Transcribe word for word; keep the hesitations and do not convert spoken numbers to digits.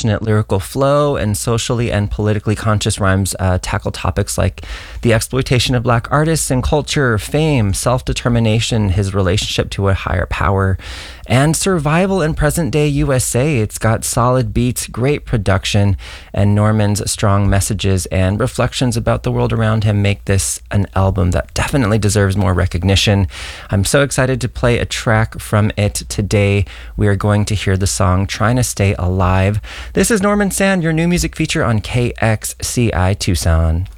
passionate lyrical flow and socially and politically conscious rhymes uh, tackle topics like the exploitation of Black artists and culture, fame, self-determination, his relationship to a higher power, and survival in present-day U S A. It's got solid beats, great production, and Norman's strong messages and reflections about the world around him make this an album that definitely deserves more recognition. I'm so excited to play a track from it today. We are going to hear the song Trying to Stay Alive. This is Norman Sand, your new music feature on K X C I Tucson.